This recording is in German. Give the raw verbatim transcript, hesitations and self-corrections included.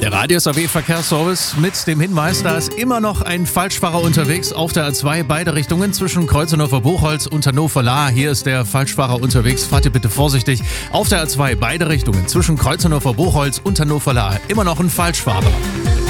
Der Radius A W Verkehrsservice mit dem Hinweis, da ist immer noch ein Falschfahrer unterwegs auf der A zwei, beide Richtungen zwischen Kreuzneufer-Buchholz und Hannover-Lahr. Hier ist der Falschfahrer unterwegs. Fahrt ihr bitte vorsichtig. Auf der A zwei, beide Richtungen zwischen Kreuzneufer-Buchholz und Hannover-Lahr. Immer noch ein Falschfahrer.